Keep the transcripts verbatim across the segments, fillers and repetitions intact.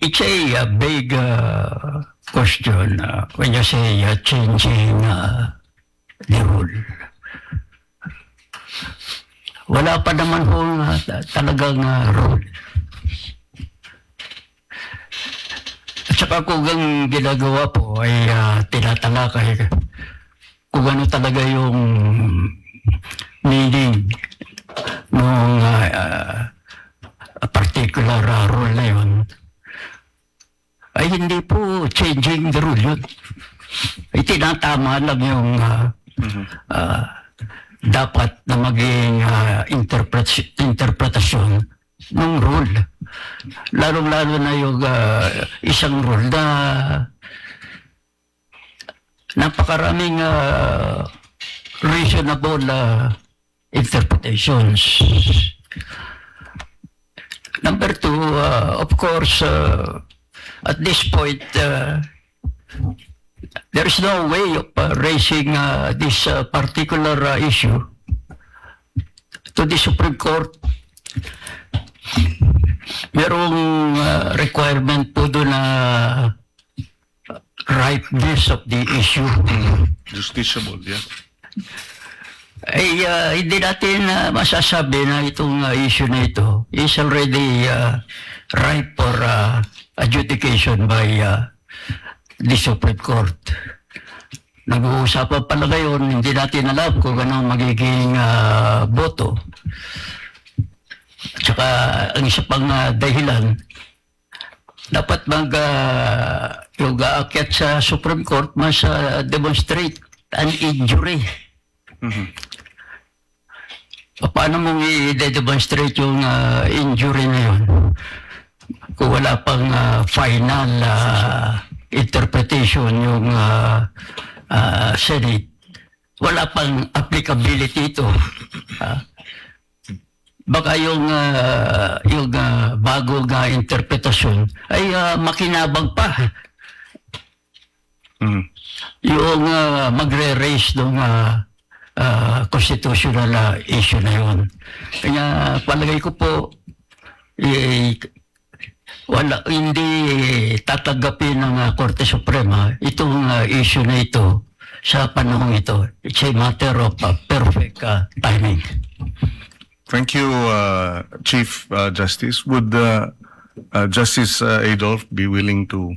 it's a, uh, big uh, question uh, when you say uh, changing uh, the rule. Wala pa naman ho uh, talagang uh, rule. At saka kung ang ginagawa po ay uh, tinatalakay kung ano talaga yung meaning ng uh, uh, particular uh, rule na yun, ay hindi po changing the rule yun. Ay tinatama lang yung uh, mm-hmm. uh, dapat na maging uh, interpret- interpretasyon ng rule. Lalo-lalo na yung uh, isang rule na napakaraming uh, reasonable uh, interpretations. Number two, uh, of course, uh, at this point, uh, there is no way of uh, raising uh, this uh, particular uh, issue to the Supreme Court. Merong uh, requirement po doon na uh, ripeness of the issue. Justiciable, yeah. Ay uh, hindi natin uh, masasabi na itong uh, issue na ito is already uh, ripe for uh, adjudication by uh, the Supreme Court. Nag-uusapan pala ngayon, hindi natin alam kung anong magiging uh, boto. At saka ang isa pang uh, dahilan, dapat mag uh, yung aakyat sa Supreme Court mas uh, demonstrate an injury. Mm-hmm. Paano mong i-demonstrate yung uh, injury na yun kung wala pang uh, final uh, interpretation yung uh, uh, Senate? Wala pang applicability ito. Uh, baka yung, uh, yung uh, bagong uh, interpretasyon ay uh, makinabang pa. Mm. Yung uh, magre-raise ng uh, uh, constitutional uh, issue na yun. Kaya palagay ko po, eh, wala, hindi tatanggapin ng uh, Korte Suprema itong uh, issue na ito sa panahong ito. It's a matter of uh, perfect uh, timing. Thank you, uh, Chief uh, Justice. Would uh, uh, Justice uh, Adolph be willing to?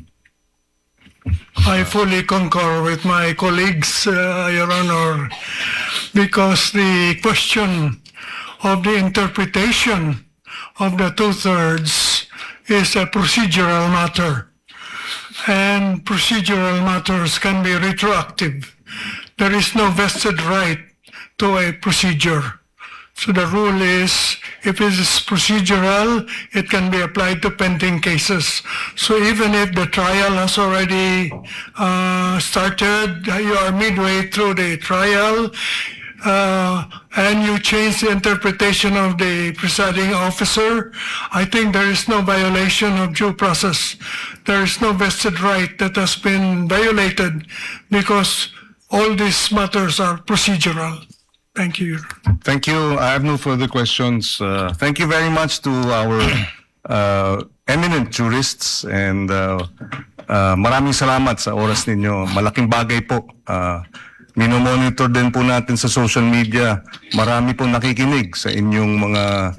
I fully concur with my colleagues, uh, Your Honor, because the question of the interpretation of the two-thirds is a procedural matter, and procedural matters can be retroactive. There is no vested right to a procedure. So the rule is, if it is procedural, it can be applied to pending cases. So even if the trial has already uh, started, you are midway through the trial, uh, and you change the interpretation of the presiding officer, I think there is no violation of due process. There is no vested right that has been violated because all these matters are procedural. Thank you. Thank you. I have no further questions. Uh, thank you very much to our uh, eminent jurists, and uh, uh, maraming salamat sa oras ninyo. Malaking bagay po. Uh, minomonitor din po natin sa social media. Marami po nakikinig sa inyong mga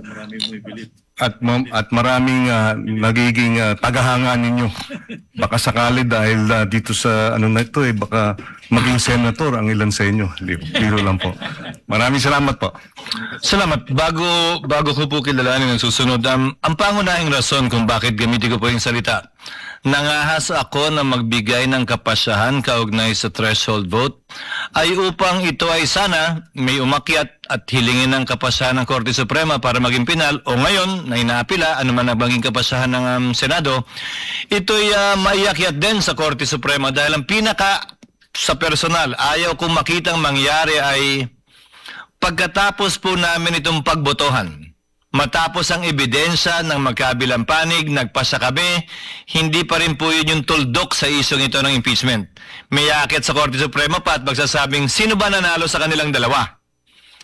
at at maraming uh, nagiging uh, tagahanga ninyo. Baka sakali dahil uh, dito sa ano na ito eh baka maging senator ang ilan sa inyo. Biro lang po. Maraming salamat po. Salamat. Bago bago ko po kilalanin ang susunod, um, ang pangunahing rason kung bakit gamitin ko po yung salita, nangahas ako na magbigay ng kapasyahan kaugnay sa threshold vote ay upang ito ay sana may umakyat at hilingin ng kapasyahan ng Korte Suprema para maging pinal, o ngayon na inaapila anuman ang maging kapasyahan ng um, Senado, ito'y uh, maiakyat din sa Korte Suprema dahil ang pinaka sa personal, ayaw kong makitang mangyari ay pagkatapos po namin itong pagbotohan, matapos ang ebidensya ng magkabilang panig, nagpasa kami, hindi pa rin po yun yung tuldok sa isyong ito ng impeachment. May akit sa Korte Suprema pa at magsasabing sino ba nanalo sa kanilang dalawa?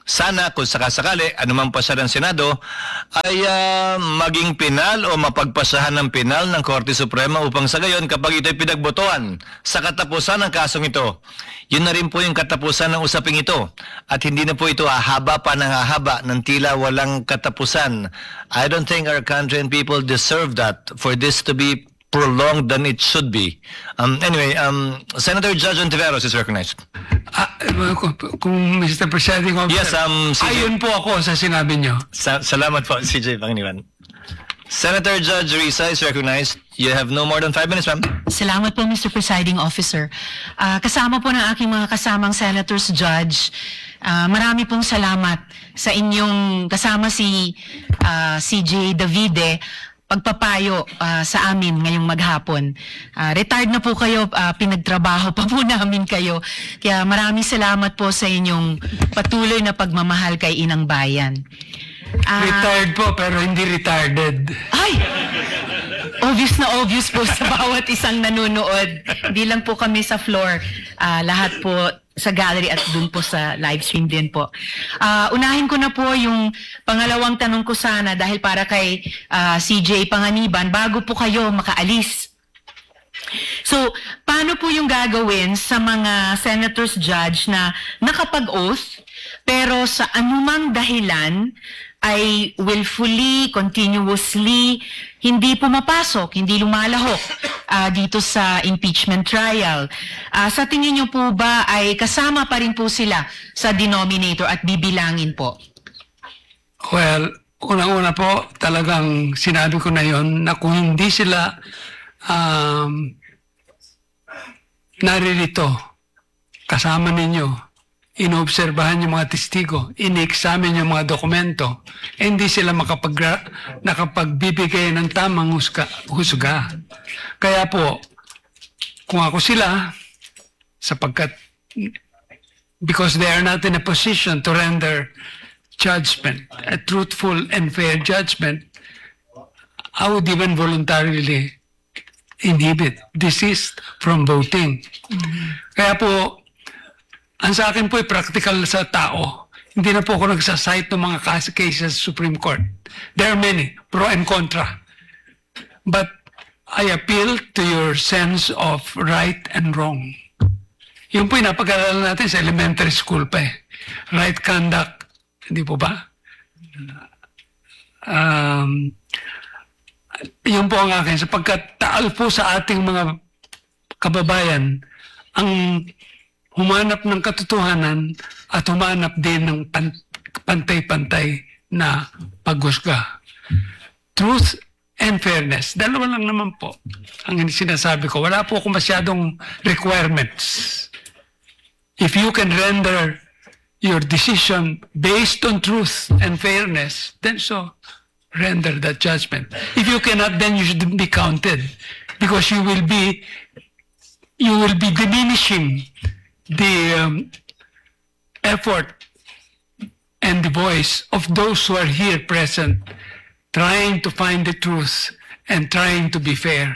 sana kung sakasakali, anuman pa siya ng Senado, ay ah, maging pinal o mapagpasahan ng pinal ng Korte Suprema upang sa gayon kapag ito'y pinagbotohan sa katapusan ng kasong ito, yun na rin po yung katapusan ng usaping ito. At hindi na po ito hahaba pa ng hahaba ng tila walang katapusan. I don't think our country and people deserve that for this to be prolonged than it should be. Um, anyway, um, Senator Judge Ontiveros is recognized. Ah, kung, kung Mister Presiding Officer, Yes, um, C J. ayon po ako sa sinabi niyo. Sa- salamat po, C J Panginiwan. Senator Judge Risa is recognized. You have no more than five minutes, ma'am. Salamat po, Mister Presiding Officer. Ah, kasama po ng aking mga kasamang senators, Judge. Ah, marami pong salamat sa inyong kasama si ah, C J Davide pagpapayo ah, sa amin ngayong maghapon. Ah, retired na po kayo, ah, pinagtrabaho pa po namin kayo. Kaya maraming salamat po sa inyong patuloy na pagmamahal kay Inang Bayan. Ah, Retired po pero hindi retarded. Ay! Obvious na obvious po sa bawat isang nanonood. Hindi lang po kami sa floor. Ah, lahat po sa gallery at dun po sa live stream din po. Ah, unahin ko na po yung pangalawang tanong ko sana dahil para kay ah, C J Panganiban bago po kayo makaalis. So, paano po yung gagawin sa mga senators judge na nakapag-oath pero sa anumang dahilan ay willfully, continuously, hindi pumapasok, hindi lumalahok ah, dito sa impeachment trial. Ah, sa tingin niyo po ba ay kasama pa rin po sila sa denominator at bibilangin po? Well, unang-una po, talagang sinabi ko na yon na kung hindi sila um, naririto, kasama ninyo, inoobserbahan yung mga testigo, ini-examine yung mga dokumento, eh, hindi sila makapag nakapagbibigay ng tamang husga, husga. Kaya po, kung ako sila, sapagkat because they are not in a position to render judgment, a truthful and fair judgment, I would even voluntarily inhibit, desist from voting. Kaya po, ang sa akin po ay practical sa tao. Hindi na po ako nagsasite ng mga cas- cases sa Supreme Court. There are many, pro and contra. But I appeal to your sense of right and wrong. Yun po yung napag-aralan natin sa elementary school pa eh. Right conduct, hindi po ba? Um, yun po ang akin. Sapagkat taal po sa ating mga kababayan ang humanap ng katotohanan at humanap din ng pan- pantay-pantay na paghusga. Truth and fairness. Dalawa lang naman po ang sinasabi ko. Wala po ako masyadong requirements. If you can render your decision based on truth and fairness, then so render that judgment. If you cannot, then you shouldn't be counted because you will be you will be diminishing the um, effort and the voice of those who are here present, trying to find the truth and trying to be fair.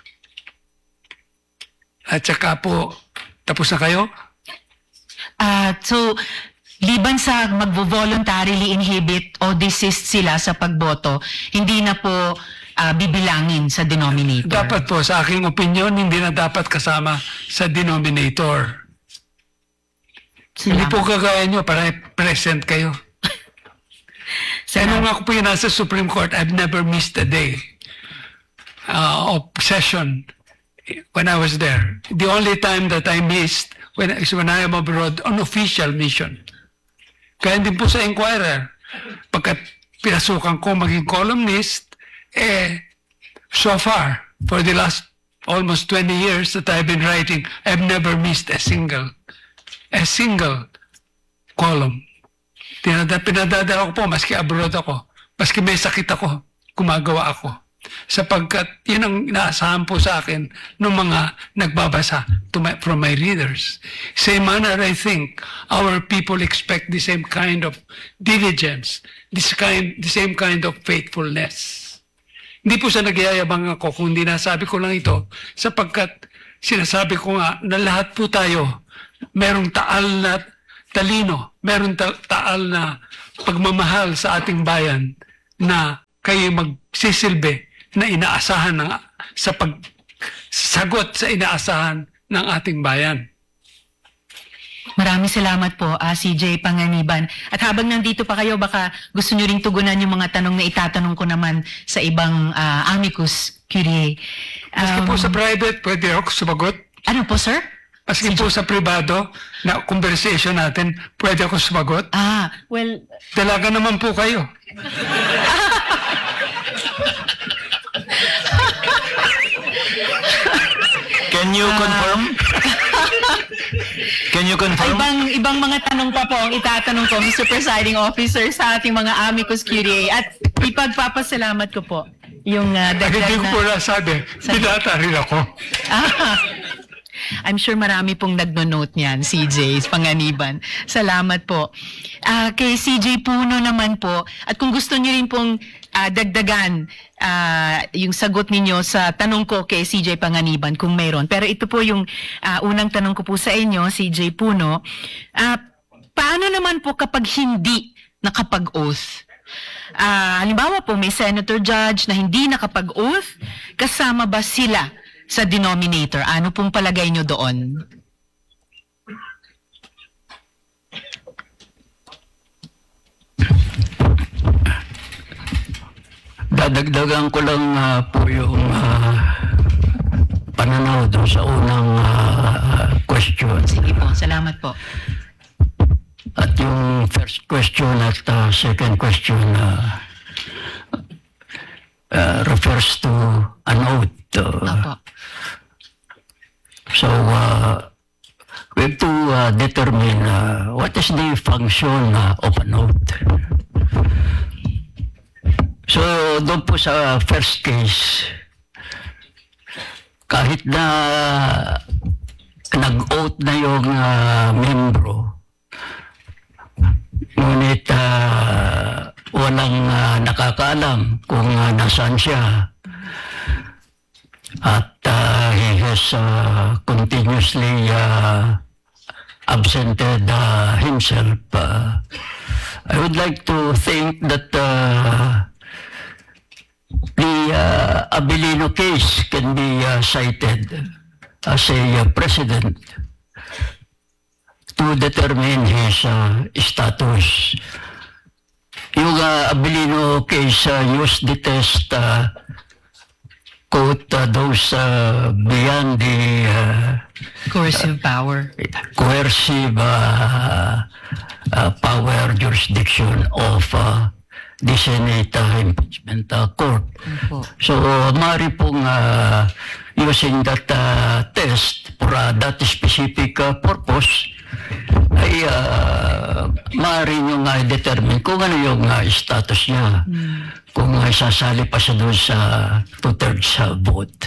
At saka po, tapos na kayo? Ah, so, liban sa magvo-voluntarily inhibit o desist sila sa pagboto, hindi na po ah, bibilangin sa denominator. Dapat po, sa aking opinion, hindi na dapat kasama sa denominator. Hindi po kagaya nyo para present kayo. Kaya nung ako po yung nasa Supreme Court, I've never missed a day uh, of session when I was there. The only time that I missed when, is when I am abroad on official mission. Kaya din po sa Inquirer, pagkat pinasukan ko maging columnist, eh, so far, for the last almost twenty years that I've been writing, I've never missed a single a single column. Tinada, pinadadala ko po, maski abroad ako, maski may sakit ako, gumagawa ako. Sapagkat yun ang inaasahan po sa akin ng mga nagbabasa to my, from my readers. Same manner, I think, our people expect the same kind of diligence, this kind, the same kind of faithfulness. Hindi po sa nagyayabang ako, kundi nasabi ko lang ito, sapagkat sinasabi ko nga na lahat po tayo merong taal na talino, meron ta- taal na pagmamahal sa ating bayan na kayo magsisilbi na inaasahan ng, sa pagsagot sa inaasahan ng ating bayan. Maraming salamat po, ah, C J Panganiban. At habang nandito pa kayo, baka gusto nyo ring tugunan yung mga tanong na itatanong ko naman sa ibang ah, amicus curiae. Maski Um, po sa private, pwede ako sumagot. ano po, sir? Maski po sa privado na conversation natin, pwede ako sumagot. Ah, well, Dalaga naman po kayo. Can you confirm? Can you confirm? ibang ibang mga tanong pa po ang itatanong ko, Mister Presiding Officer, sa ating mga amicus curiae. At ipagpapasalamat ko po yung uh, Ang dagdag hindi ko na... po nasabi, binata rin ako. Ah, I'm sure marami pong nagno-note niyan, C J Panganiban. Salamat po. Ah, kay C J Puno naman po, at kung gusto niyo rin pong ah, dagdagan ah, yung sagot ninyo sa tanong ko kay C J Panganiban kung mayroon. Pero ito po yung ah, unang tanong ko po sa inyo, C J Puno. Ah, paano naman po kapag hindi nakapag-oath? Ah, halimbawa po may senator judge na hindi nakapag-oath, kasama ba sila sa denominator? Ano pong palagay nyo doon? Dadagdagan ko lang ah, po yung ah, pananaw doon sa unang ah, question. Sige po, salamat po. At yung first question at uh, second question uh, uh, refers to an oath. Uh, Opo. so, uh, we have to uh, determine uh, what is the function uh, of an oath. So, doon po sa first case, kahit na nag-oath na yung uh, membro, ngunit uh, walang uh, nakakaalam kung uh, nasaan siya. At uh, he has uh, continuously uh, absented uh, himself. Uh, I would like to think that uh, the uh, Abilino case can be uh, cited as a uh, precedent to determine his uh, status. Yung uh, Abilino case uh, used the test uh, quote uh, those uh, beyond the uh, Coercive power. coercive uh, uh, power jurisdiction of uh, the Senate uh, Impeachment uh, Court. Opo. So, maaari pong uh, using that uh, test for uh, that specific uh, purpose ay uh, maaari nyo nga i-determine kung ano yung uh, status niya. Kung uh, sasali pa siya doon sa two-thirds uh, vote.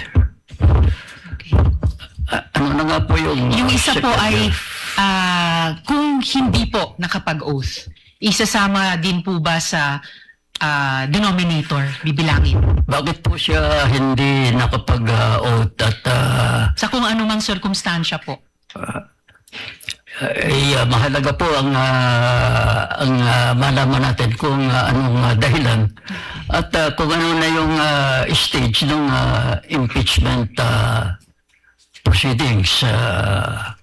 Uh, ano na nga po yung... Yung uh, isa po second, ay, uh, ah, kung hindi po nakapag-oath, isasama din po ba sa ah, denominator, bibilangin? Bakit po siya hindi nakapag-oath at uh, Sa kung anumang sirkumstansya po. ay uh, mahalaga po ang uh, ang uh, malaman natin kung uh, anong uh, dahilan at uh, kung ano na yung uh, stage ng uh, impeachment uh, proceedings. Uh,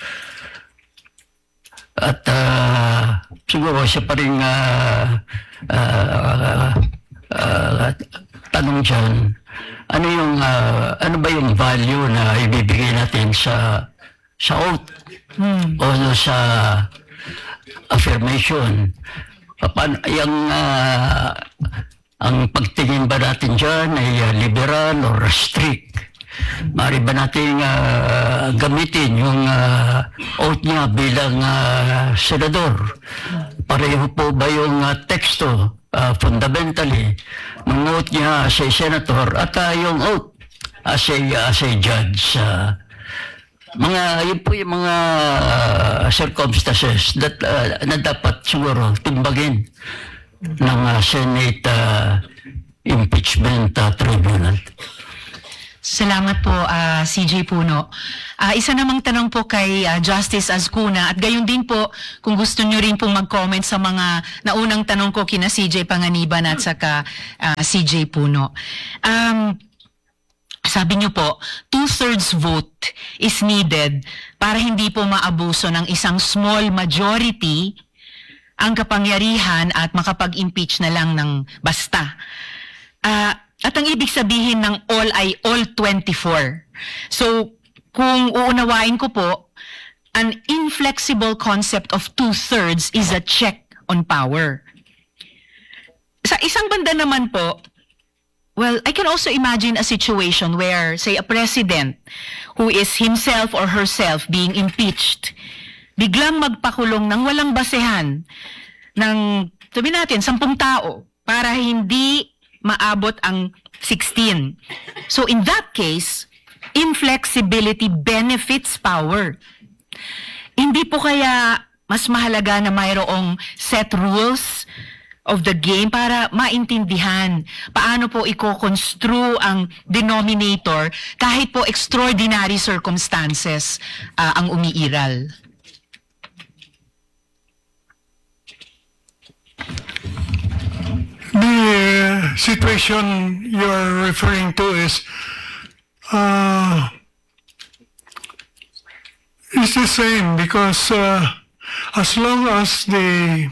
at uh, siguro siya pa rin uh, uh, uh, tanong dyan, ano yung uh, ano ba yung value na ibibigay natin sa sa oath Hmm. o sa affirmation? Paano yung uh, ang pagtingin ba natin dyan ay uh, liberal or strict? Mari ba natin uh, gamitin yung uh, oath niya bilang uh, senador? Pareho po ba yung uh, teksto uh, fundamentally ng oath niya as a senator at uh, yung oath as a, as a judge? Uh, mga yun po yung mga uh, circumstances that uh, na dapat siguro timbagin ng uh, Senate uh, Impeachment uh, Tribunal. Salamat po, ah, C J Puno. Ah, isa namang tanong po kay ah, Justice Azcuna at gayon din po kung gusto nyo rin pong mag-comment sa mga naunang tanong ko kina C J Panganiban at saka ah, C J Puno. Um, sabi nyo po, two-thirds vote is needed para hindi po maabuso ng isang small majority ang kapangyarihan at makapag-impeach na lang ng basta. Ah, at ang ibig sabihin ng all ay all twenty-four. So, kung uunawain ko po, an inflexible concept of two-thirds is a check on power. Sa isang banda naman po, well, I can also imagine a situation where, say, a president who is himself or herself being impeached, biglang magpakulong ng walang basehan ng, sabi natin, sampung tao para hindi maabot ang sixteen. So in that case, inflexibility benefits power. Hindi po kaya mas mahalaga na mayroong set rules of the game para maintindihan paano po i-construe ang denominator kahit po extraordinary circumstances uh, ang umiiral. The uh, situation you're referring to is uh, is the same because uh, as long as the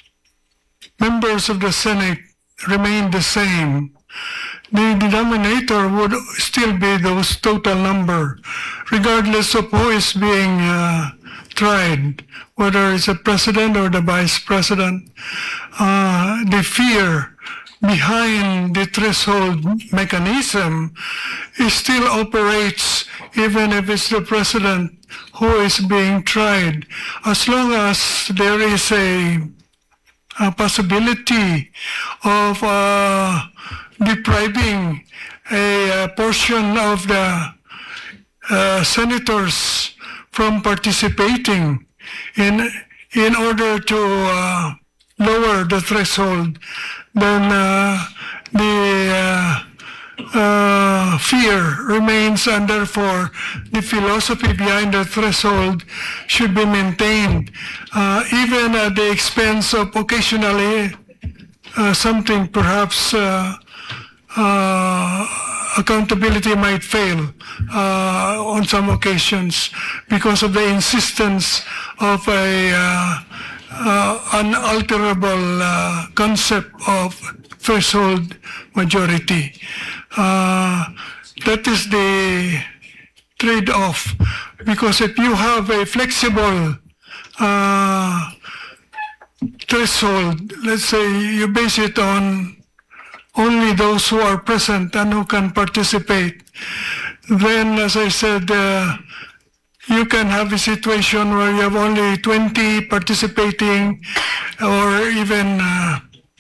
members of the Senate remain the same, the denominator would still be those total number, regardless of who is being uh, tried, whether it's a president or the vice president. Uh, the fear behind the threshold mechanism is still operates even if it's the president who is being tried, as long as there is a, a possibility of uh, depriving a, a portion of the uh, senators from participating in in order to uh, lower the threshold, then uh, the uh, uh, fear remains, and therefore the philosophy behind the threshold should be maintained, uh, even at the expense of occasionally uh, something perhaps uh, uh, accountability might fail uh, on some occasions because of the insistence of a uh, uh, unalterable uh, concept of threshold majority. Uh, that is the trade-off, because if you have a flexible uh, threshold, let's say you base it on only those who are present and who can participate, then, as I said, uh, you can have a situation where you have only twenty participating or even uh,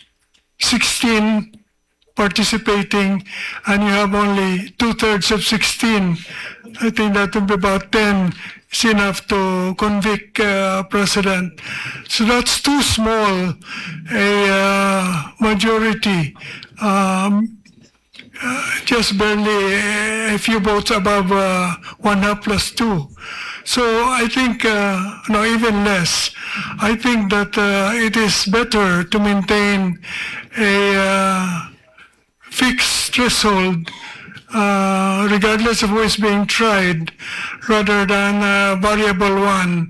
sixteen participating, and you have only two-thirds of sixteen. I think that would be about ten is enough to convict uh, president. So that's too small a uh, majority. Um, uh, just barely a few votes above uh, one half plus two. So I think, uh, no, even less. I think that uh, it is better to maintain a uh, fixed threshold, uh, regardless of who is being tried, rather than a variable one.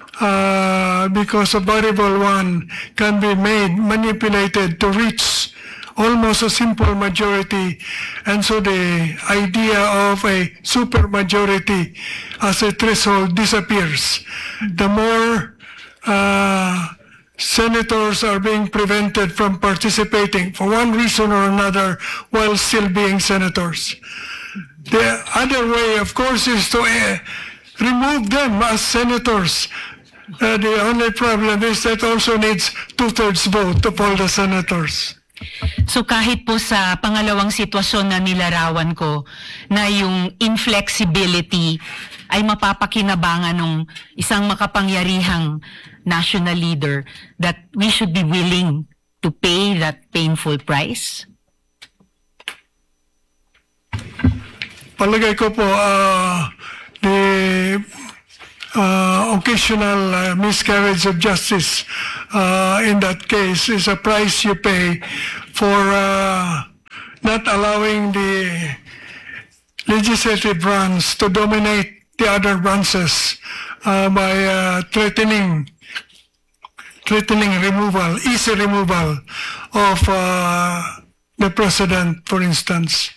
Uh, because a variable one can be made, manipulated to reach almost a simple majority, and so the idea of a super majority as a threshold disappears. The more uh, senators are being prevented from participating for one reason or another while still being senators. The other way, of course, is to uh, remove them as senators. Uh, the only problem is that also needs two-thirds vote of all the senators. So kahit po sa pangalawang sitwasyon na nilarawan ko na yung inflexibility ay mapapakinabangan ng isang makapangyarihang national leader, that we should be willing to pay that painful price? Palagay ko po, uh, the the uh, occasional uh, miscarriage of justice uh, in that case is a price you pay for uh, not allowing the legislative branch to dominate the other branches uh, by uh, threatening threatening removal, easy removal of uh, the president, for instance.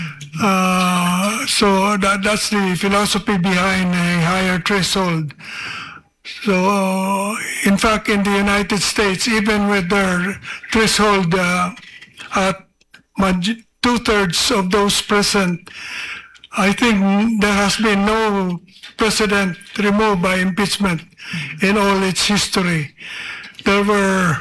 Uh, so that, that's the philosophy behind a higher threshold. So, uh, in fact, in the United States, even with their threshold uh, at maj- two-thirds of those present, I think there has been no president removed by impeachment in all its history. There were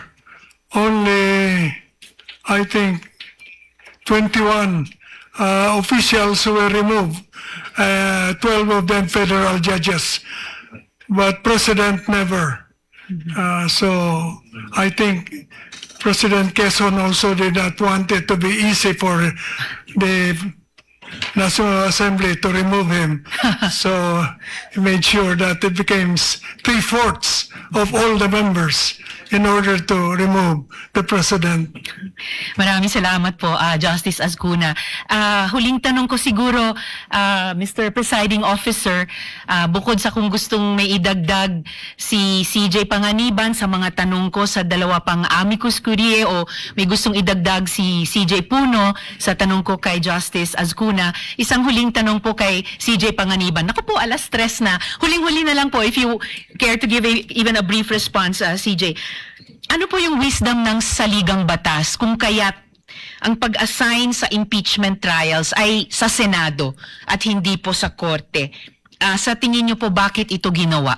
only, I think, twenty-one uh, officials who were removed, uh, twelve of them federal judges, but president never. Uh, so I think President Quezon also did not want it to be easy for the National Assembly to remove him. So he made sure that it became three-fourths of all the members in order to remove the president. Maraming salamat po, ah, Justice Azcuna. Ah, huling tanong ko siguro, ah, Mister Presiding Officer, ah, bukod sa kung gustong may idagdag si C J Panganiban sa mga tanong ko sa dalawa pang amicus curiae o may gustong idagdag si C J Puno sa tanong ko kay Justice Azcuna, isang huling tanong po kay C J Panganiban. Naku po, alas tres na. Huling-huli na lang po, if you care to give a, even a brief response, ah, C J. Ano po yung wisdom ng saligang batas kung kaya't ang pag-assign sa impeachment trials ay sa Senado at hindi po sa Korte? Ah, sa tingin niyo po, bakit ito ginawa?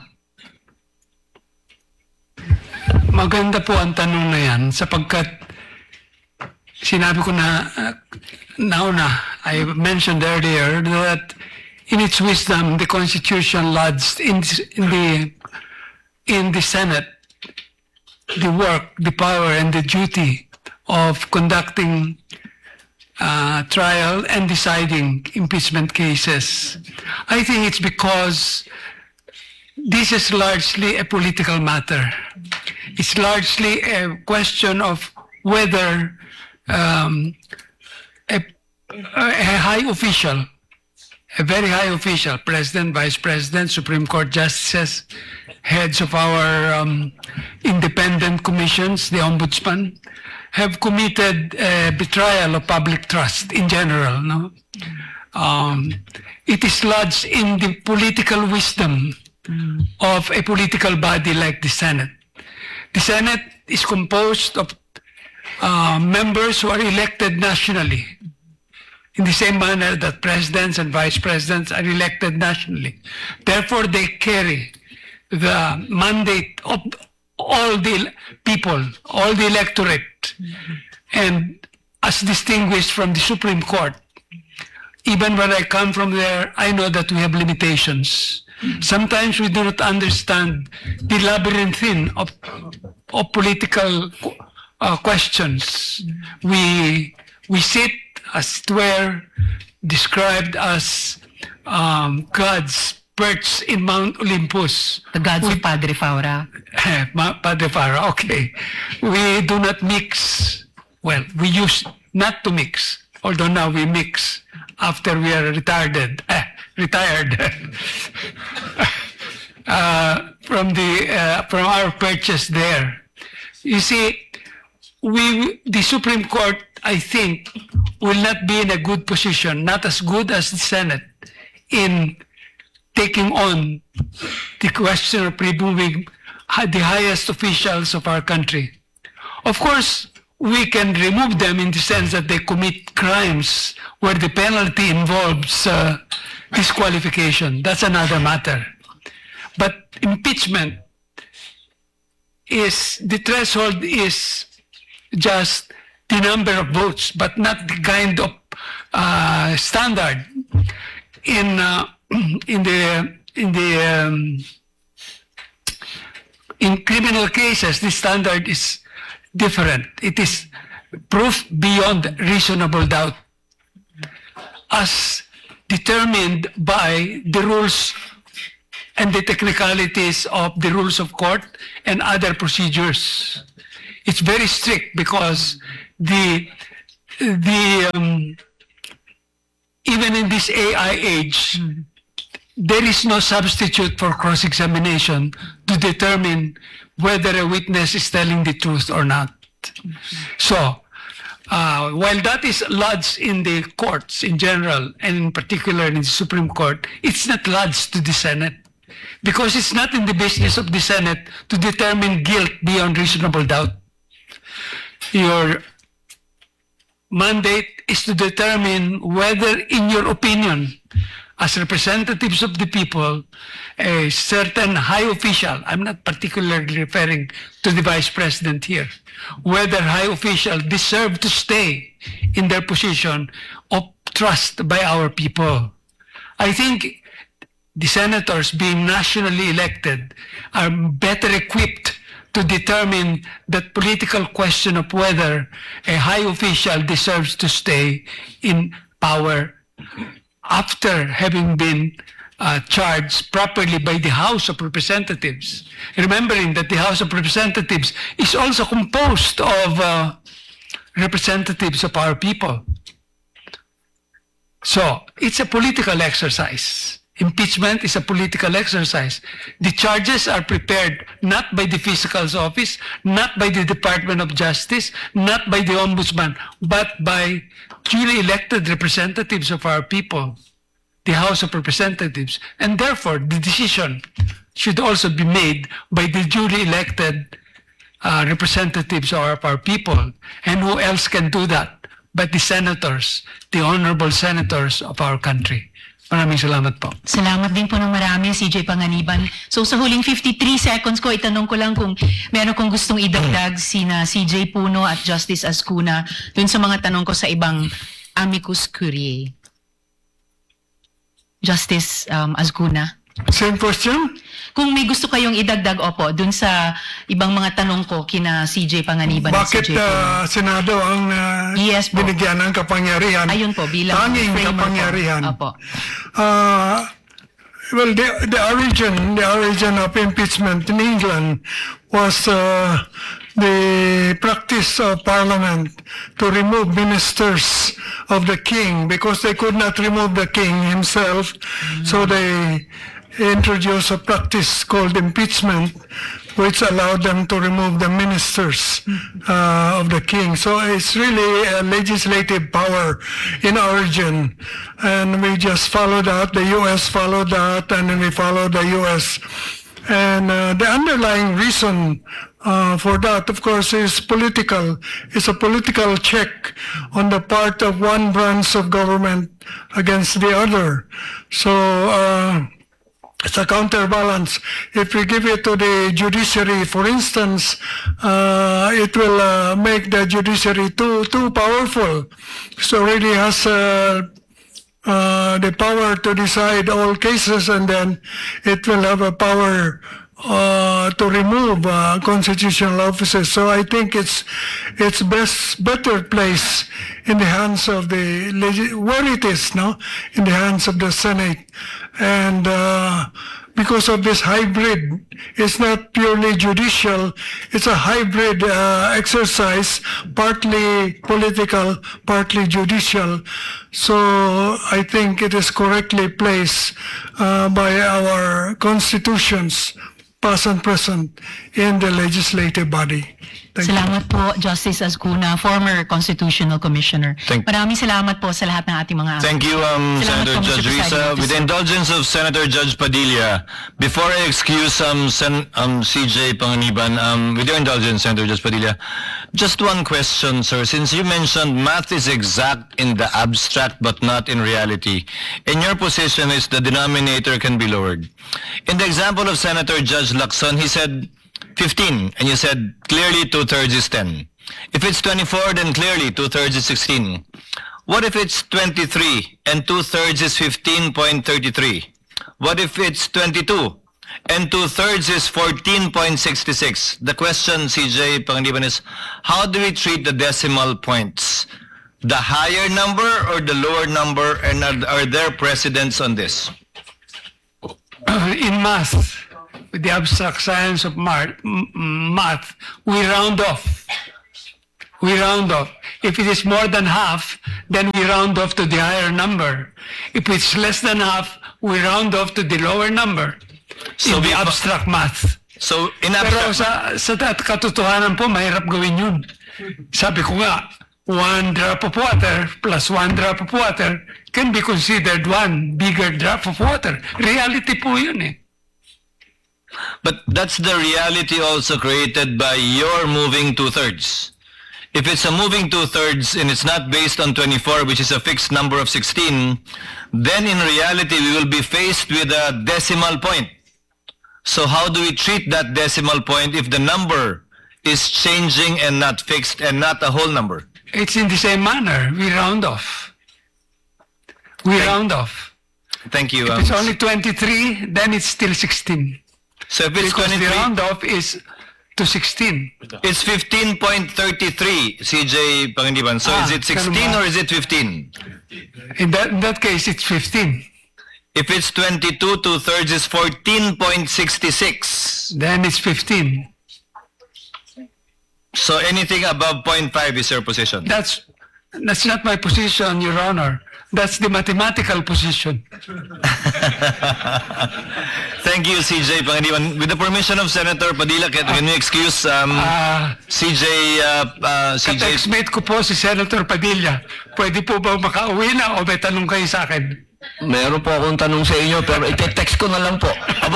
Maganda po ang tanong na yan sapagkat sinabi ko na uh, nauna, I mentioned earlier that in its wisdom, the Constitution lodged in, in the in the Senate the work, the power, and the duty of conducting uh, trial and deciding impeachment cases. I think it's because this is largely a political matter. It's largely a question of whether um, a, a high official, a very high official, President, Vice President, Supreme Court Justices, heads of our um, independent commissions, the Ombudsman, have committed a betrayal of public trust in general. No? Um, it is lodged in the political wisdom of a political body like the Senate. The Senate is composed of uh, members who are elected nationally, in the same manner that presidents and vice presidents are elected nationally. Therefore, they carry the mandate of all the people, all the electorate, and as distinguished from the Supreme Court. Even when I come from there, I know that we have limitations. Sometimes we do not understand the labyrinthine of, of political uh, questions. We, we sit, as it were, described as um, gods perched in Mount Olympus. The gods of Padre Faura. Ma- Padre Faura, okay. We do not mix. Well, we used not to mix, although now we mix after we are retired. Eh, retired uh, from the uh, from our purchase there. You see, we the Supreme Court, I think, will not be in a good position, not as good as the Senate, in taking on the question of removing the highest officials of our country. Of course, we can remove them in the sense that they commit crimes where the penalty involves uh, disqualification. That's another matter. But impeachment is, the threshold is just the number of votes, but not the kind of uh, standard in uh, in the in the um, in criminal cases. The standard is different. It is proof beyond reasonable doubt. As determined by the rules and the technicalities of the rules of court and other procedures. It's very strict because the the um, even in this A I age, there is no substitute for cross-examination to determine whether a witness is telling the truth or not. So, uh, while that is lodged in the courts in general, and in particular in the Supreme Court, it's not lodged to the Senate. Because it's not in the business of the Senate to determine guilt beyond reasonable doubt. Your mandate is to determine whether, in your opinion, as representatives of the people, a certain high official, I'm not particularly referring to the Vice President here, whether high official deserve to stay in their position of trust by our people. I think the senators, being nationally elected, are better equipped to determine that political question of whether a high official deserves to stay in power after having been uh, charged properly by the House of Representatives. Remembering that the House of Representatives is also composed of uh, representatives of our people. So, it's a political exercise. Impeachment is a political exercise. The charges are prepared not by the Fiscal's Office, not by the Department of Justice, not by the Ombudsman, but by duly elected representatives of our people, the House of Representatives. And therefore, the decision should also be made by the duly elected uh, representatives of our people. And who else can do that but the senators, the honorable senators of our country? Maraming salamat po. Salamat din po ng marami, C J Panganiban. So sa huling fifty-three seconds ko, itanong ko lang kung meron kong gustong idagdag sina C J Puno at Justice Ascuna dun sa mga tanong ko sa ibang amicus curiae. Justice um, Ascuna. Same question? Kung may gusto kayong idagdag, opo, dun sa ibang mga tanong ko kina C J Panganiban at Bakit C J Puno. uh, Senado ang uh, Yes po. binigyan ng kapangyarihan? Ayun po, bilang tanging framer po. kapangyarihan. Opo. Uh, well, the, the origin, the origin of impeachment in England was uh, the practice of Parliament to remove ministers of the king because they could not remove the king himself. Mm-hmm. So they introduced a practice called impeachment, which allowed them to remove the ministers uh, of the king. So it's really a legislative power in origin. And we just followed that, the U S followed that, and then we followed the U S. And uh, the underlying reason uh, for that, of course, is political. It's a political check on the part of one branch of government against the other. So, uh, it's a counterbalance. If we give it to the judiciary, for instance, uh, it will uh, make the judiciary too too powerful. So it really has uh, uh, the power to decide all cases, and then it will have a power uh, to remove uh, constitutional officers. So I think it's it's best better placed in the hands of the legi- where it is, no, in the hands of the Senate. And uh, because of this hybrid, it's not purely judicial, it's a hybrid uh, exercise, partly political, partly judicial. So I think it is correctly placed uh, by our constitutions, past and present, in the legislative body. Thank you. Salamat po, Justice Ascuna, former Constitutional Commissioner. Thank- Maraming salamat po sa lahat ng ating mga... Thank you, um, Salamat Senator po, Mister Judge Presiding Risa. With the Officer. indulgence of Senator Judge Padilla, before I excuse um, Sen- um, C J Panganiban, um, with your indulgence, Senator Judge Padilla, just one question, sir. Since you mentioned math is exact in the abstract but not in reality, in your position is the denominator can be lowered. In the example of Senator Judge Lacson, he said fifteen, and you said clearly two-thirds is ten. If it's twenty-four, then clearly two-thirds is sixteen. What if it's twenty-three and two-thirds is fifteen point three three? What if it's twenty-two and two-thirds is fourteen point six six? The question, C J Panganiban, is how do we treat the decimal points? The higher number or the lower number, and are, are there precedents on this? In math, with the abstract science of mar- m- m- math, we round off. We round off. If it is more than half, then we round off to the higher number. If it's less than half, we round off to the lower number. So in the we- abstract math. So, in Pero abstract, sa, sa tat- katotohanan po, mahirap gawin yun. Sabi ko nga, one drop of water plus one drop of water can be considered one bigger drop of water. Reality po yun eh. but that's the reality also created by your moving two-thirds. If it's a moving two-thirds and it's not based on twenty-four, which is a fixed number of sixteen, then in reality we will be faced with a decimal point. So how do we treat that decimal point if the number is changing and not fixed and not a whole number? It's in the same manner. We round off. We Thank- round off. Thank you. If um, it's only twenty-three, then it's still sixteen. so if it's Because the twenty-three, round off is to sixteen. it's fifteen point three three, C J Panganiban. So Ah, is it sixteen ganun ba? or is it fifteen? In that, in that case, it's fifteen. If it's twenty-two, two-thirds is fourteen point six six. Then it's fifteen. So anything above zero point five is your position. That's that's not my position, Your Honor. That's the mathematical position. Thank you, C J Panganiban. With the permission of Senator Padilla, can, can we excuse um, Ah, C J uh, uh, C J? Ka-textmate ko po si Senator Padilla. Pwede po ba makauwi na o may tanong kayo sa akin? Meron po akong tanong sa inyo, pero ite-text ko na lang po. Abo,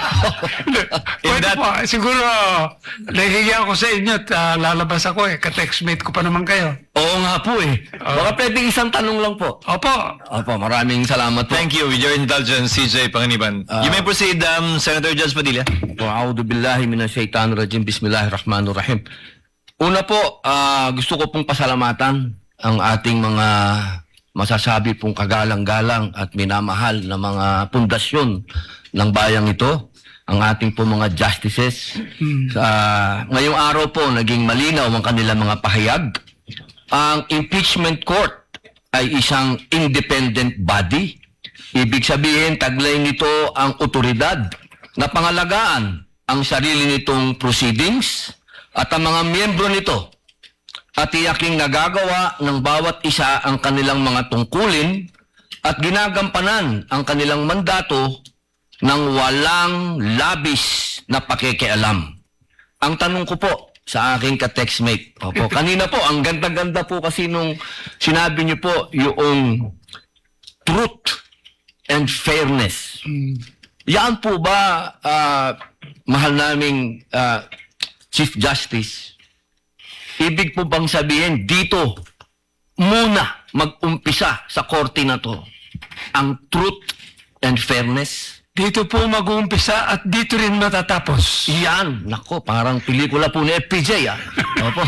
Pwede that- po. Siguro, nahihiya ako sa inyo at ah, lalabas ako eh. Ka-textmate ko pa naman kayo. oo nga po eh. Baka pwedeng isang tanong lang po. Opo. Opo, maraming salamat po. Thank you with your indulgence, C J Panganiban. you may proceed, um, Senator Judge Padilla. A'udhu billahi minasyaitanir rajim. Bismillahirrahmanirrahim. Una po, ah, gusto ko pong pasalamatan ang ating mga masasabi pong kagalang-galang at minamahal na mga pundasyon ng bayang ito, ang ating po mga justices. Sa ngayong araw po, naging malinaw ang kanilang mga pahayag. Ang impeachment court ay isang independent body. Ibig sabihin, taglay nito ang otoridad na pangalagaan ang sarili nitong proceedings at ang mga miyembro nito at tiyaking nagagawa ng bawat isa ang kanilang mga tungkulin at ginagampanan ang kanilang mandato ng walang labis na pakikialam. Ang tanong ko po sa aking ka-textmate, opo, kanina po, ang ganda-ganda po kasi nung sinabi niyo po yung truth and fairness. Yan po ba, ah, mahal naming ah, Chief Justice, ibig po bang sabihin dito muna mag-umpisa sa korte na to ang truth and fairness? Dito po mag-uumpisa at dito rin matatapos. Yan, nako, parang pelikula po ni F P J ah. Opo.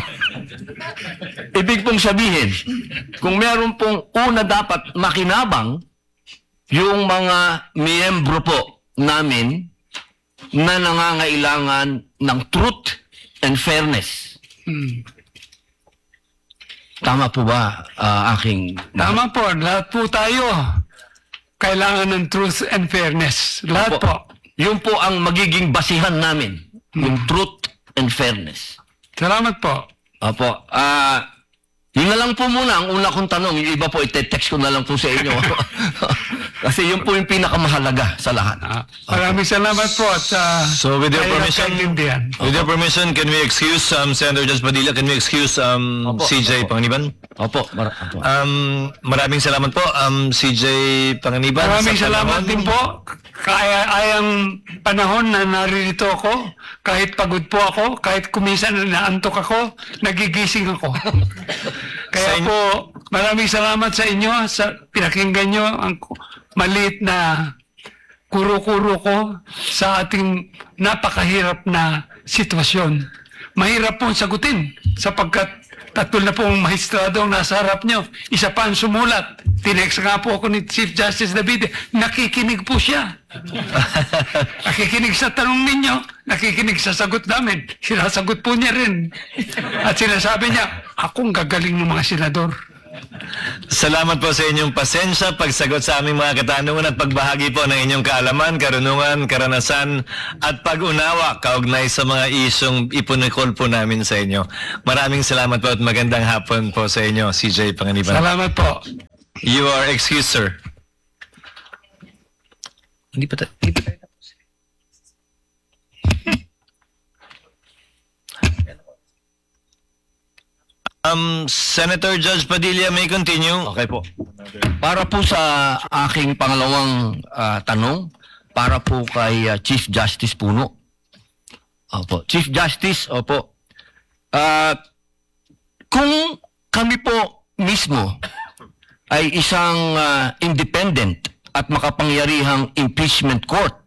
Ibig pong sabihin, kung meron pong una dapat makinabang yung mga miyembro po namin na nangangailangan ng truth and fairness. Hmm. Tama po ba ah, aking... Tama po, lahat po tayo kailangan ng truth and fairness. Lahat po. Yun po ang magiging basihan namin. Yung truth and fairness. Salamat po. Opo. Ah, yun na lang po muna ang una kong tanong. Yung iba po, ite-text ko na lang po sa inyo. Kasi yun po yung pinakamahalaga sa lahat. Ah, maraming salamat po at uh, So with your permission, with your permission, can we excuse um, Senator Judge Padilla? Can we excuse um, Opo, C J opo. Panganiban? Opo. Mar- opo. Um, maraming salamat po, um, C J Panganiban. Maraming sa salamat panahon. din po. Kaya ayang panahon na naririto ako, kahit pagod po ako, kahit kumisan na naantok ako, nagigising ako. Kaya Sa in- po, maraming salamat sa inyo, sa pinakinggan nyo ang ku- maliit na kuro-kuro ko sa ating napakahirap na sitwasyon. Mahirap pong sagutin sapagkat tatlo na pong mahistrado ang nasa harap nyo. Isa pa ang sumulat. Tinext nga po ako ni Chief Justice David. Nakikinig po siya. Nakikinig sa tanong ninyo. Nakikinig sa sagot namin. Sinasagot po niya rin. At sinasabi niya, akong gagaling ng mga senador. Salamat po sa inyong pasensya, pagsagot sa aming mga katanungan at pagbahagi po ng inyong kaalaman, karunungan, karanasan at pag-unawa kaugnay sa mga isyong ipunikol po namin sa inyo. Maraming salamat po at magandang hapon po sa inyo, C J Panganiban. Salamat po. You are excused, sir. Hindi pa ta- hindi pa tayo tapos. Um, Senator Judge Padilla may continue. Okay po. Para po sa aking pangalawang ah, tanong, para po kay ah, Chief Justice Puno. Opo, Chief Justice, opo. Ah, kung kami po mismo ay isang ah, independent at makapangyarihang impeachment court,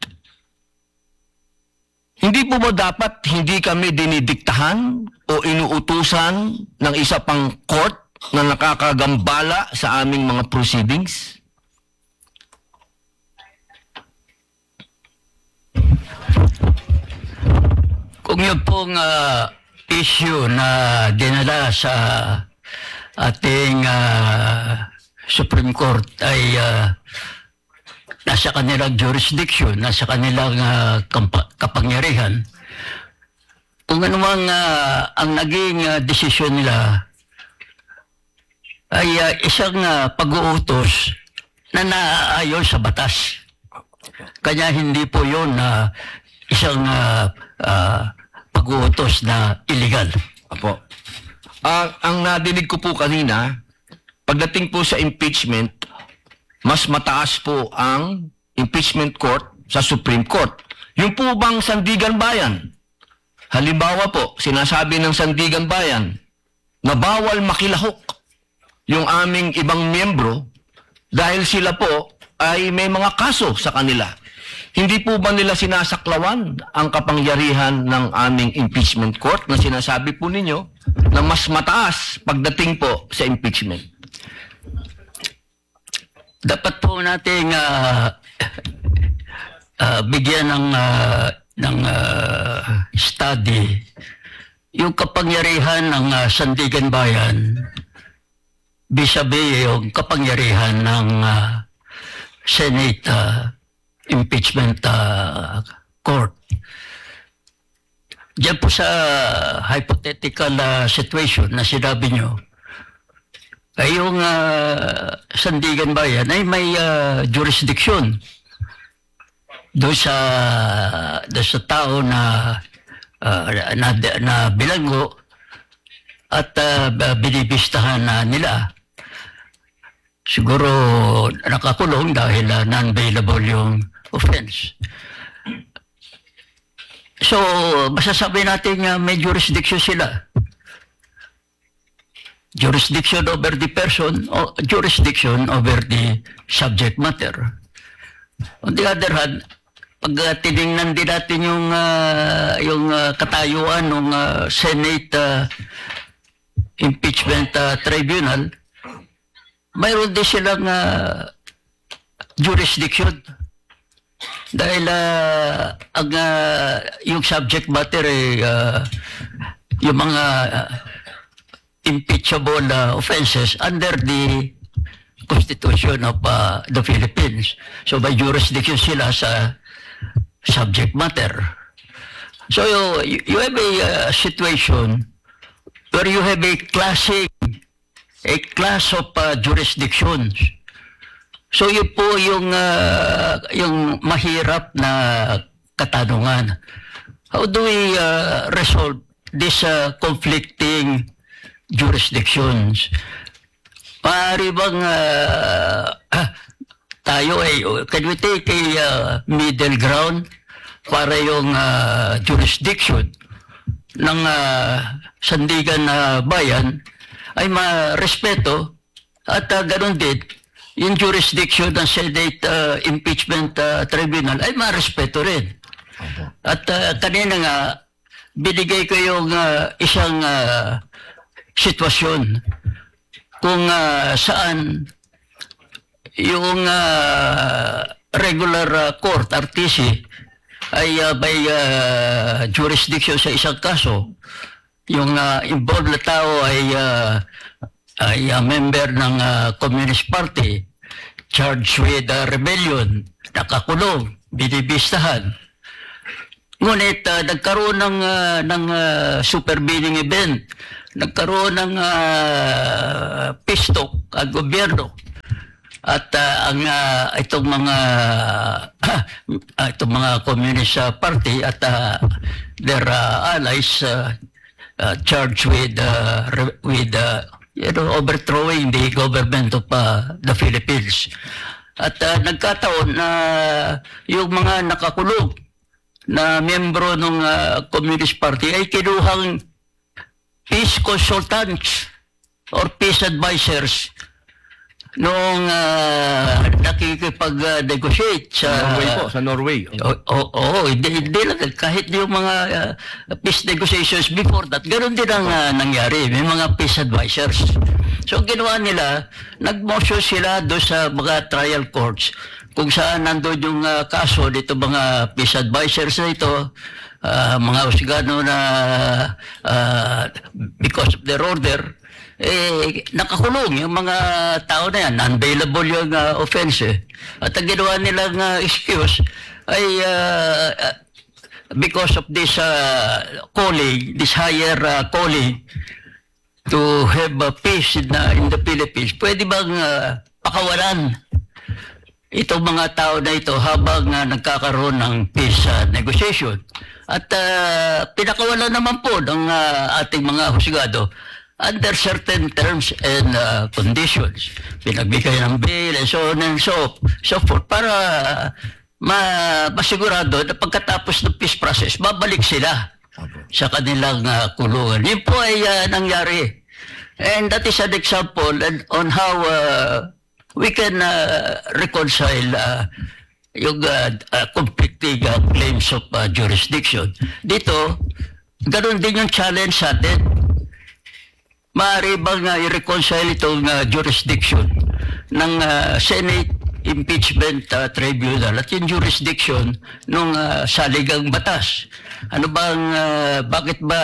hindi po ba dapat hindi kami dinidiktahan o inuutusan ng isa pang court na nakakagambala sa aming mga proceedings? Kung yun pong ah, issue na dinala sa ating ah, Supreme Court ay ah, nasa kanilang jurisdiction, nasa kanilang ah, kampa- kapangyarihan, kung ano mang ah, ang naging ah, desisyon nila ay ah, isang ah, pag-uutos na naaayon sa batas. Kanya hindi po yun na isang ah, ah, pag-uutos na illegal. Apo. Ah, ang nadinig ko po kanina, pagdating po sa impeachment, mas mataas po ang impeachment court sa Supreme Court. Yung po bang Sandigan Bayan? Halimbawa po, sinasabi ng Sandigan Bayan na bawal makilahok yung aming ibang miyembro dahil sila po ay may mga kaso sa kanila. Hindi po ba nila sinasaklawan ang kapangyarihan ng aming impeachment court na sinasabi po ninyo na mas mataas pagdating po sa impeachment? Dapat po nating ah, ah, bigyan ng ah, ng ah, study yung kapangyarihan ng ah, Sandigan Bayan vis-a-vis yung kapangyarihan ng ah, Senate ah, Impeachment ah, Court. Diyan po sa hypothetical ah, situation na sinabi nyo, ay yung ah, Sandigan Bayan ay may ah, jurisdiction doon sa doon sa tao na ah, na, na bilanggo at ah, binibistahan na nila. Siguro nakakulong dahil ah, non-bailable yung offense. So, masasabi natin na may jurisdiction sila. Jurisdiction over the person or jurisdiction over the subject matter. On the other hand, pag uh, tinignan din natin yung, uh, yung uh, katayuan ng uh, Senate uh, Impeachment uh, Tribunal, mayroon din silang uh, jurisdiction. Dahil uh, ang, uh, yung subject matter ay uh, yung mga uh, impeachable uh, offenses under the Constitution of uh, the Philippines. So by jurisdiction sila sa subject matter. So you, you have a uh, situation where you have a classing, a class of uh, jurisdictions. So yun po yung, uh, yung mahirap na katanungan. How do we uh, resolve these uh, conflicting jurisdictions? Maaari bang uh, ah, tayo ay, can we take a uh, middle ground para yung uh, jurisdiction ng uh, Sandigan na Bayan ay ma-respeto at uh, ganun din yung jurisdiction ng Senate uh, Impeachment uh, Tribunal ay ma-respeto rin. At uh, kanina nga, binigay ko yung uh, isang uh, sitwasyon kung uh, saan yung uh, regular uh, court, R T C, ay uh, may uh, jurisdiction sa isang kaso. Yung uh, involved na tao ay uh, ay uh, member ng uh, Communist Party, charged with uh, rebellion, nakakulong, binibistahan. Ngunit uh, nagkaroon ng, uh, ng uh, supervening event, nagkaroon ng uh, peace talk ang gobyerno. At uh, ang uh, itong mga uh, itong mga communist uh, party at uh, their uh, allies uh, uh, charged with uh, re- with uh, you know, overthrowing the government of uh, the Philippines. At uh, nagkataon na yung mga nakakulong na miyembro ng uh, Communist Party ay kinuhang peace consultants or peace advisors nung uh, nakikipag-negotiate sa Norway po, sa Norway. Oo, oh, oh, hindi, hindi lang. Kahit yung mga uh, peace negotiations before that, ganoon din ang uh, nangyari. May mga peace advisors. So, ginawa nila, nag-motion sila doon sa mga trial courts kung saan nandun yung uh, kaso dito mga peace advisors na ito, uh, mga husgano na uh, because of their order, eh, nakakulong yung mga tao na yan, non-bailable yung uh, offense. Eh. At ang ginawa nilang uh, excuse ay uh, uh, because of this uh, calling, this higher uh, calling to have uh, peace in, uh, in the Philippines, pwede bang uh, pakawalan itong mga tao na ito habang uh, nagkakaroon ng peace uh, negotiation. At uh, pinakawalan naman po ng uh, ating mga husgado under certain terms and uh, conditions. Pinagbigay ng bail and so on and so, so forth para ma masigurado na pagkatapos ng peace process, babalik sila sa kanilang uh, kulungan. Yun po ay uh, nangyari. And that is an example on how uh, we can uh, reconcile uh, yung uh, uh, conflicting uh, claims of uh, jurisdiction. Dito, ganun din yung challenge sa atin. Maaari bang uh, i-reconcile itong uh, jurisdiction ng uh, Senate Impeachment uh, Tribunal at yung jurisdiction ng uh, saligang batas? Ano bang, uh, bakit ba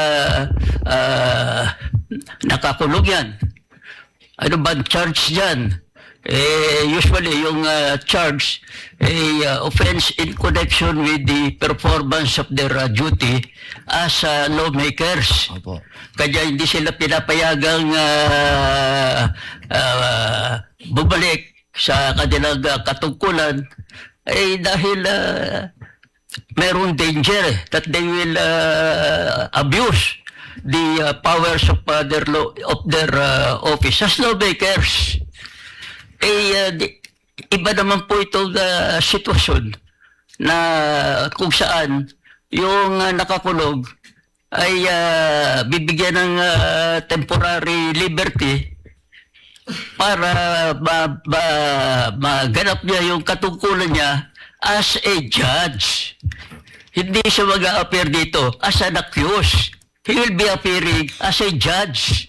uh, nakakulong yan? Ano bang charge dyan? Eh, usually yung uh, charge ay uh, offense in connection with the performance of their uh, duty as uh, lawmakers. Opo. Kaya hindi sila pinapayagang uh, uh, bumalik sa kanilang uh, katungkulan ay dahil uh, merong danger eh, that they will uh, abuse the uh, powers of uh, their, law, of their uh, office as lawmakers. Eh, uh, di, iba naman po itong uh, sitwasyon na kung saan yung uh, nakakulong ay uh, bibigyan ng uh, temporary liberty para ma, ma, maganap niya yung katungkulan niya as a judge. Hindi siya mag-a-appear dito as an accused. He will be appearing as a judge.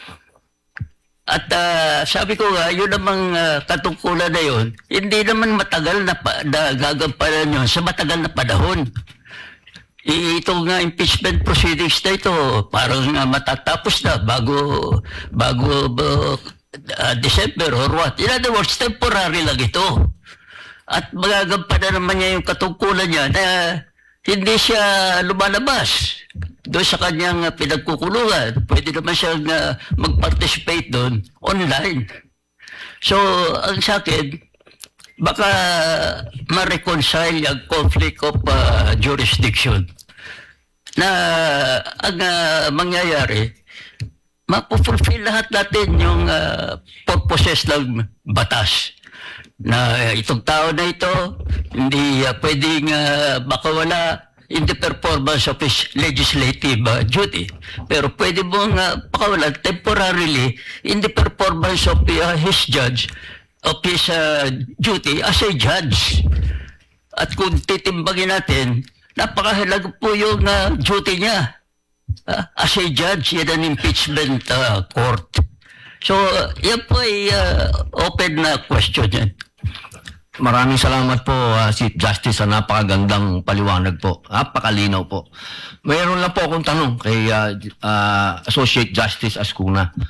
At uh, sabi ko nga, yun namang uh, katungkulan na yun, hindi naman matagal na, pa, na gagampanan yun sa matagal na panahon. I, itong uh, impeachment proceedings na ito, parang uh, matatapos na bago, bago uh, December or what. In other words, temporary lang ito. At magagampanan naman niya yung katungkulan niya na hindi siya lumalabas doon sa kanyang uh, pinagkukulungan. Pwede naman siyang uh, mag-participate doon online. So, ang sa akin, baka ma-reconcile ang conflict of uh, jurisdiction na ang uh, mangyayari, mapufulfill lahat natin yung uh, purposes ng batas. Na uh, itong tao na ito, hindi uh, pwedeng uh, makawala in the performance of his legislative uh, duty. Pero pwede mong uh, pakawalan temporarily in the performance of uh, his judge, of his uh, duty as a judge. At kung titimbangin natin, napakahalaga po yung uh, duty niya uh, as a judge in an impeachment uh, court. So, uh, yan po ay uh, open na uh, question yan. Maraming salamat po, uh, Chief Justice, sa napakagandang paliwanag po. Napakalinaw po. Mayroon lang po akong tanong kay uh, uh, Associate Justice Ascuna.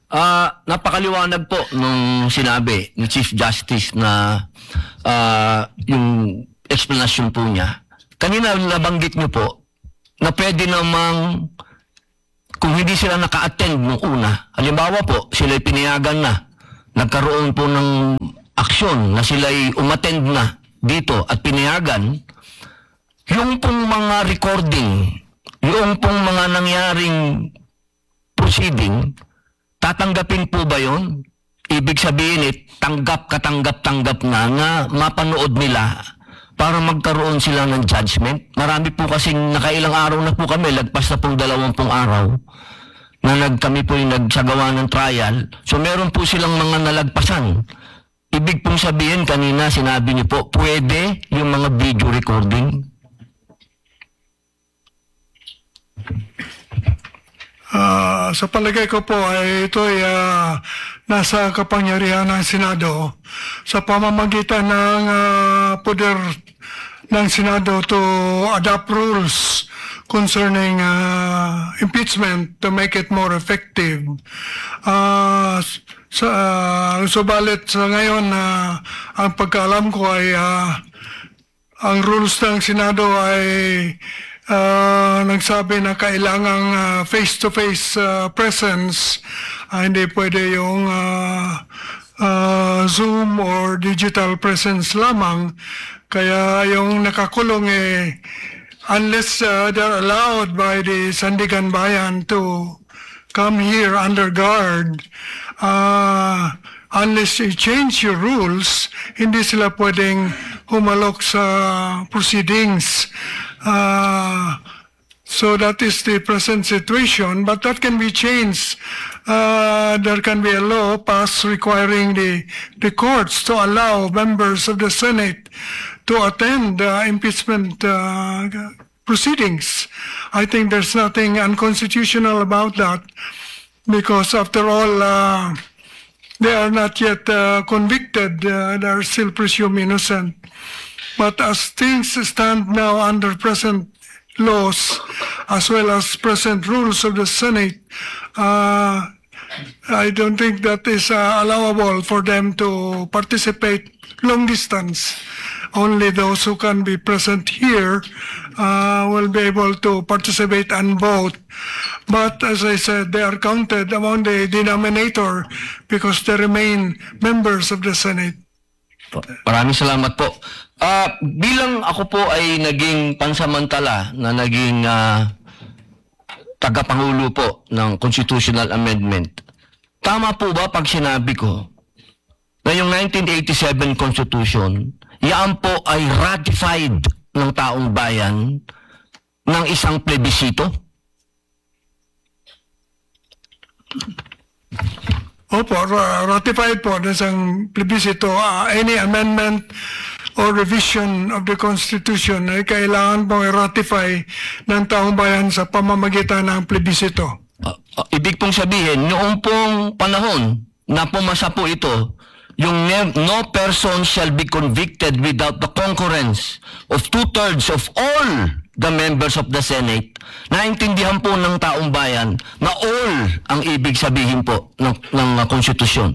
Ah, napakaliwanag po nung sinabi ni Chief Justice na ah, yung explanation po niya. Kanina nabanggit niyo po na pwede namang kung hindi sila naka-attend nung una, halimbawa po, sila'y pinayagan na, nagkaroon po ng aksyon na sila'y umattend na dito at pinayagan, yung pong mga recording, yung pong mga nangyaring proceeding, tatanggapin po ba yun? Ibig sabihin eh, tanggap, katanggap, tanggap na na mapanood nila para magkaroon sila ng judgment. Marami po kasing nakailang araw na po kami, lagpas na pong dalawampung araw, na nag, kami po yung nagsagawa ng trial. So meron po silang mga nalagpasan. Ibig pong sabihin, kanina sinabi niyo po, pwede yung mga video recording. Ah, sa palagay ko po ay ito ay ah, nasa kapangyarihan ng Senado sa pamamagitan ng ah, poder ng Senado to adopt rules concerning ah, impeachment to make it more effective. Ah, sa ah, subalit sa ngayon ah, ang pagkaalam ko ay ah, ang rules ng Senado ay uh, nagsabi na kailangang uh, face-to-face uh, presence, uh, hindi pwede yung uh, uh, Zoom or digital presence lamang. Kaya yung nakakulong eh, unless uh, they're allowed by the Sandigan Bayan to come here under guard, uh, unless you change your rules, hindi sila pwedeng humalok sa proceedings. Uh, so that is the present situation, but that can be changed. Uh, there can be a law passed requiring the, the courts to allow members of the Senate to attend uh, impeachment uh, proceedings. I think there's nothing unconstitutional about that because after all, uh, they are not yet uh, convicted. Uh, they are still presumed innocent. But as things stand now under present laws, as well as present rules of the Senate, uh, I don't think that is uh, allowable for them to participate long distance. Only those who can be present here uh, will be able to participate and vote. But as I said, they are counted among the denominator because they remain members of the Senate. Maraming salamat po. Ah, bilang ako po ay naging pansamantala na naging ah, tagapangulo po ng constitutional amendment, tama po ba pag sinabi ko na yung nineteen eighty-seven Constitution, yan po ay ratified ng taong bayan ng isang plebisito? Opo, ra- ratified po ng isang plebisito. Uh, any amendment or revision of the Constitution ay kailangan pong i-ratify ng taong bayan sa pamamagitan ng plebisito. Ah, ah, ibig pong sabihin, noong pong panahon na pumasa po ito, yung ne- no person shall be convicted without the concurrence of two-thirds of all the members of the Senate, naintindihan po ng taong bayan na all ang ibig sabihin po ng, ng uh, konstitusyon.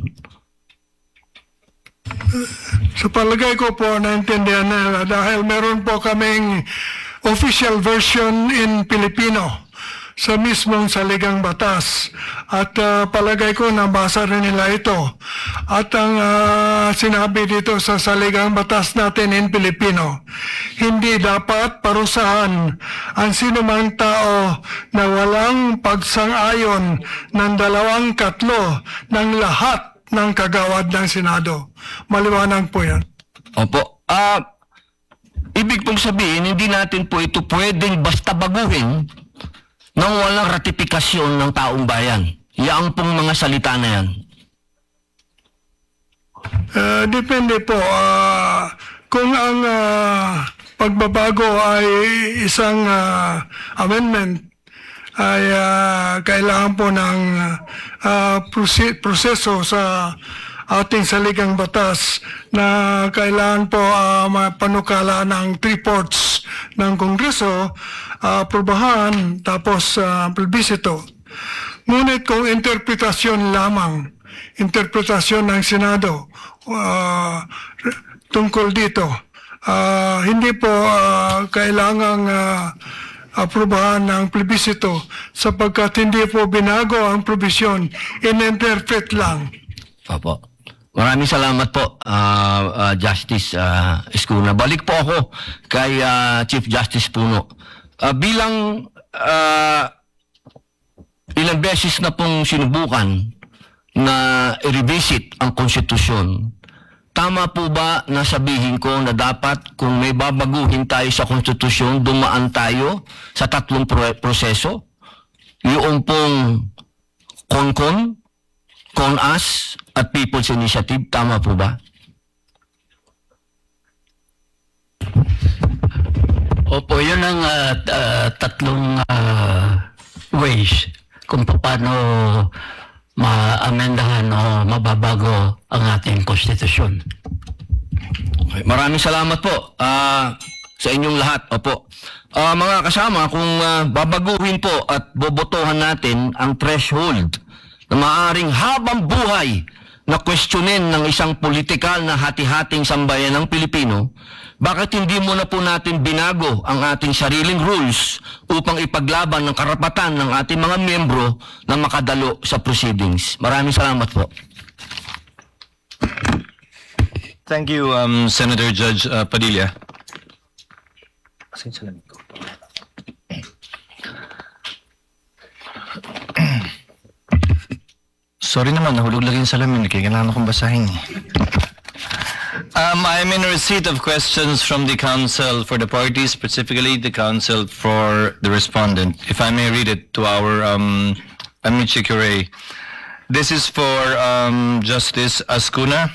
Sa palagay ko po, naintindihan nila dahil meron po kaming official version in Filipino sa mismong saligang batas. At uh, palagay ko nabasa rin nila ito. At ang uh, sinabi dito sa saligang batas natin in Filipino, hindi dapat parusahan ang sinumang tao na walang pagsang-ayon ng dalawang katlo ng lahat ng kagawad ng Senado. Maliwanag po yan. Opo. Ah, ibig pong sabihin, hindi natin po ito pwedeng basta baguhin nang walang ratifikasyon ng taong bayan. Yan pong mga salita na yan. Uh, depende po. Uh, kung ang uh, pagbabago ay isang uh, amendment, ay uh, kailangan po ng uh, prosi- proseso sa ating saligang batas na kailangan po uh, mapanukala ng three-fourths ng Kongreso, uh, aprobahan, tapos uh, plebisito. Ngunit kung interpretasyon lamang, interpretasyon ng Senado uh, tungkol dito, uh, hindi po uh, kailangang uh, aprubahan ng plebisito sapagkat hindi po binago ang probisyon, in-interpret lang. Opo. Maraming salamat po, uh, uh, Justice uh, Escuna. Balik po ako kay uh, Chief Justice Puno. Uh, bilang uh, ilang beses na pong sinubukan na i-revisit ang konstitusyon, tama po ba na sabihin ko na dapat kung may babaguhin tayo sa konstitusyon, dumaan tayo sa tatlong pro- proseso? Yung pong CONCON, CONAS, at People's Initiative, tama po ba? Opo, yun ang ah, ah, tatlong ah, ways kung paano ma-amendahan o mababago ang ating konstitusyon. Okay, maraming salamat po ah, sa inyong lahat. Opo. Ah, mga kasama, kung ah, babaguhin po at bobotohan natin ang threshold na maaaring habang buhay na questionin ng isang politikal na hati-hating sambayan ng Pilipino, bakit hindi muna po natin binago ang ating sariling rules upang ipaglaban ng karapatan ng ating mga miyembro na makadalo sa proceedings? Maraming salamat po. Thank you, um, Senator Judge uh, Padilla. Sorry naman, nahulog lang yung salamin. Kailangan akong basahin eh. Um, I'm in receipt of questions from the council for the parties, specifically the council for the respondent. If I may read it to our um, Amici Curie. This is for um, Justice Ascuna.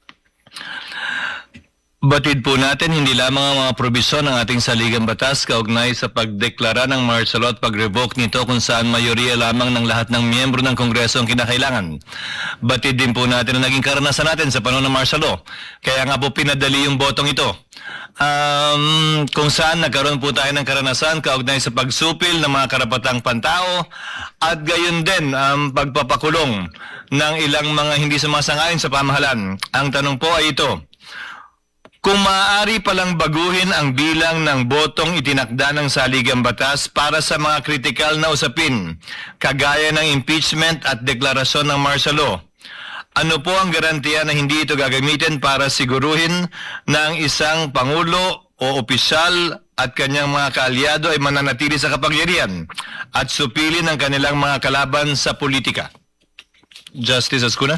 Batid po natin hindi lamang ang mga probisyon ng ating saligang batas kaugnay sa pagdeklara ng martial law at pag-revoke nito kung saan mayoriya lamang ng lahat ng miyembro ng Kongreso ang kinakailangan. Batid din po natin ang naging karanasan natin sa panahon ng martial law. Kaya nga po pinadali yung botong ito. Um, kung saan nagkaroon po tayo ng karanasan kaugnay sa pagsupil ng mga karapatang pantao at gayon din ang um, pagpapakulong ng ilang mga hindi sumasang-ayon sa pamahalaan. Ang tanong po ay ito. Kung maaari palang baguhin ang bilang ng botong itinakda ng saligang batas para sa mga kritikal na usapin, kagaya ng impeachment at deklarasyon ng martial law, ano po ang garantiya na hindi ito gagamitin para siguruhin na ang isang pangulo o opisyal at kanyang mga kaalyado ay mananatili sa kapangyarihan at supilin ang kanilang mga kalaban sa politika? Justice Ascuna?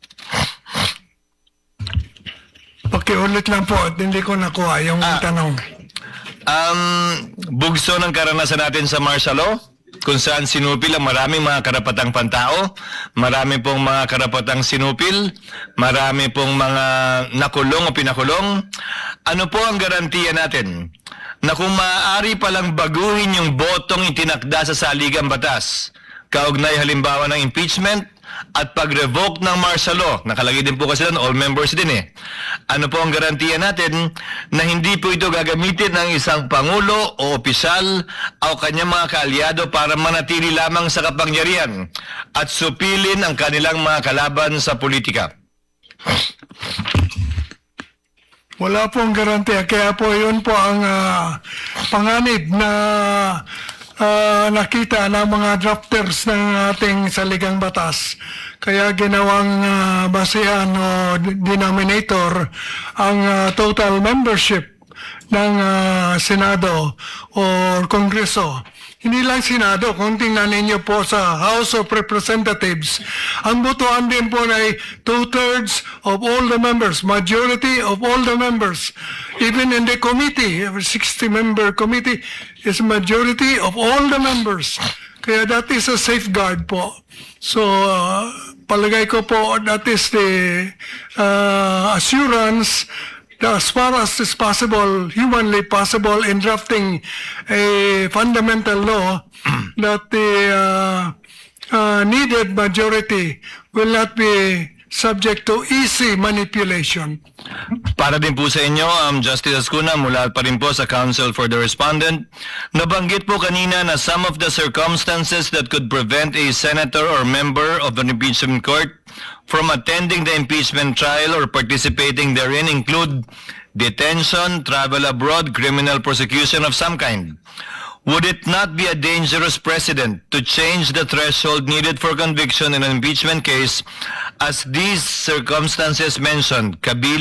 Pakiulit lang po at hindi ko nakuha yung Ah. tanong. Um, bugso ng karanasan natin sa martial law, kung saan sinupil ang maraming mga karapatang pantao, marami pong mga karapatang sinupil, marami pong mga nakulong o pinakulong. Ano po ang garantiya natin na kung maaari palang baguhin yung botong itinakda sa saligang batas, kaugnay halimbawa ng impeachment at pag-revoke ng martial law, nakalagay din po kasi doon, all members din eh. Ano po ang garantiya natin na hindi po ito gagamitin ng isang pangulo o opisyal o kanyang mga kaalyado para manatili lamang sa kapangyarihan at supilin ang kanilang mga kalaban sa politika? Wala pong garantiya. Kaya po yun po ang ah, panganib na ah, nakita ng mga drafters ng ating saligang batas. Kaya ginawang ah, basehan o denominator ang ah, total membership ng ah, Senado o Kongreso. Hindi lang Senado, kung tingnan ninyo po sa House of Representatives, ang botohan din po ay two-thirds of all the members, majority of all the members. Even in the committee, sixty-member committee, is majority of all the members. Kaya that is a safeguard po. So, uh, palagay ko po, that is the uh, assurance as far as is possible, humanly possible, in drafting a fundamental law that the uh, uh, needed majority will not be subject to easy manipulation. Para din po sa inyo, um, Justice Ascuna, mula pa rin po sa Counsel for the Respondent, nabanggit po kanina na some of the circumstances that could prevent a senator or member of an impeachment court from attending the impeachment trial or participating therein include detention, travel abroad, criminal prosecution of some kind. Would it not be a dangerous precedent to change the threshold needed for conviction in an impeachment case as these circumstances mentioned, kabilang